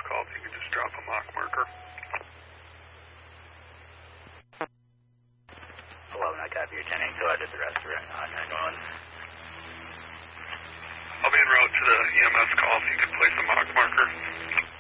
call, if you could just drop a mock marker. Hello, I copy your 10 go ahead to the restaurant on 911. I'll be en route to the EMS call, if you could place a mock marker.